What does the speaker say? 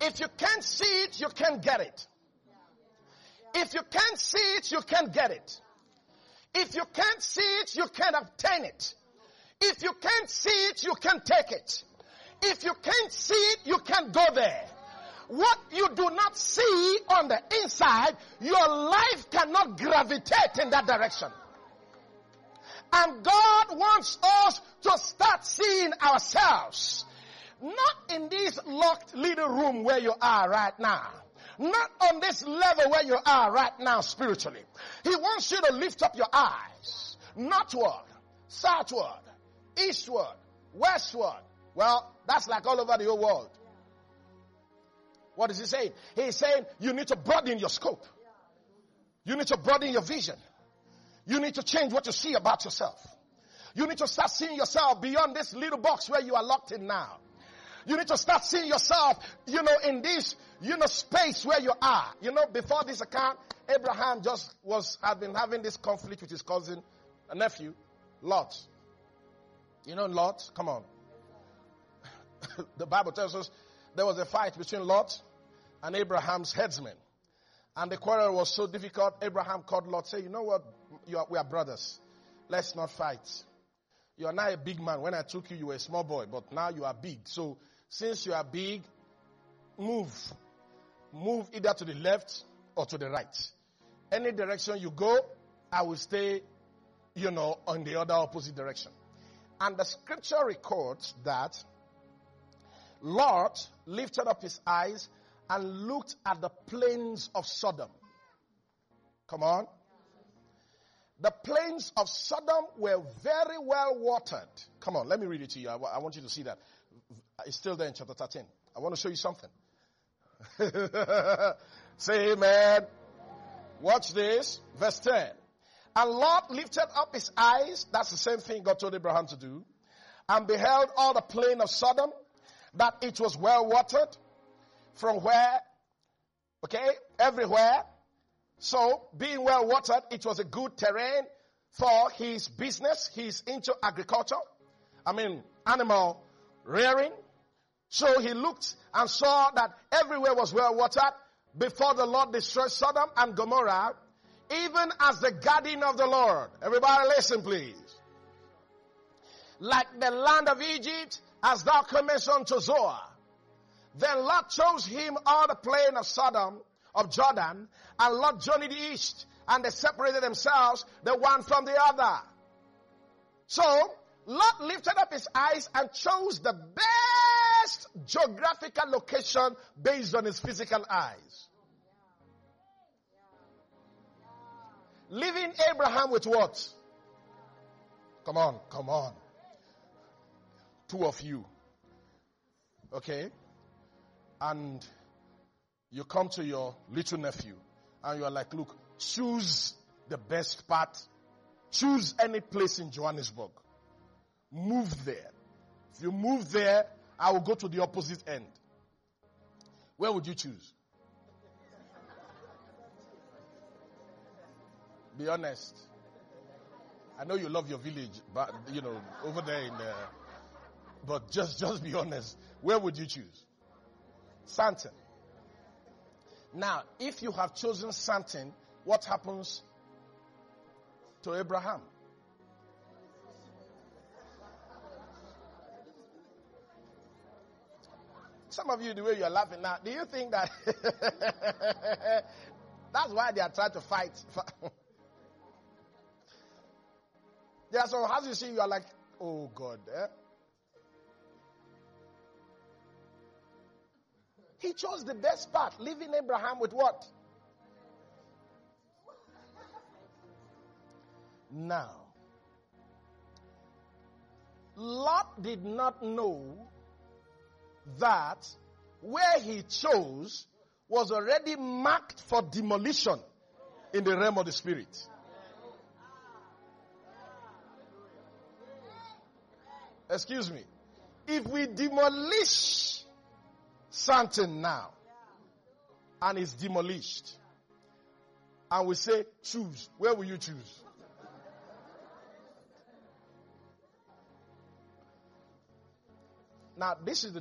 If you can't see it, you can't get it. If you can't see it, you can't get it. If you can't see it, you can't obtain it. If you can't see it, you can't take it. If you can't see it, you can't go there. What you do not see on the inside, your life cannot gravitate in that direction. And God wants us to start seeing ourselves. Not in this locked little room where you are right now. Not on this level where you are right now spiritually. He wants you to lift up your eyes. Northward, southward, eastward, westward. Well, that's like all over the whole world. What is he saying? He's saying you need to broaden your scope. You need to broaden your vision. You need to change what you see about yourself. You need to start seeing yourself beyond this little box where you are locked in now. You need to start seeing yourself, in this, space where you are. Before this account, Abraham had been having this conflict with his cousin, a nephew, Lot. Lot? Come on. The Bible tells us there was a fight between Lot and Abraham's headsmen. And the quarrel was so difficult, Abraham called Lot, say, you know what, we are brothers. Let's not fight. You are now a big man. When I took you, you were a small boy, but now you are big. So, since you are big, move. Move either to the left or to the right. Any direction you go, I will stay, on the other opposite direction. And the scripture records that Lot lifted up his eyes and looked at the plains of Sodom. Come on. The plains of Sodom were very well watered. Come on, let me read it to you. I want you to see that. It's still there in chapter 13. I want to show you something. Say amen. Watch this. Verse 10. And Lot lifted up his eyes. That's the same thing God told Abraham to do. And beheld all the plain of Sodom, that it was well watered. From where? Okay, everywhere. So, being well watered, it was a good terrain for his business. He's into agriculture. Animal rearing. So he looked and saw that everywhere was well watered before the Lord destroyed Sodom and Gomorrah, even as the garden of the Lord. Everybody listen, please. Like the land of Egypt, as thou comest unto Zoar. Then Lot chose him all the plain of Sodom, of Jordan, and Lot journeyed east, and they separated themselves, the one from the other. So, Lot lifted up his eyes and chose the best geographical location based on his physical eyes. Leaving Abraham with what? Come on. Two of you. Okay? And you come to your little nephew and you are like, look, choose the best part. Choose any place in Johannesburg. Move there. If you move there, I will go to the opposite end. Where would you choose? Be honest. I know you love your village, but over there in the... But just be honest. Where would you choose? Sandton. Now, if you have chosen Sandton, what happens to Abraham? Some of you, the way you're laughing now, do you think that that's why they are trying to fight? There are some houses you see, you are like, oh God. He chose the best part, leaving Abraham with what? Now, Lot did not know that where he chose was already marked for demolition in the realm of the spirit. Excuse me. If we demolish something now, and it's demolished, and we say, choose, where will you choose? Now, this is the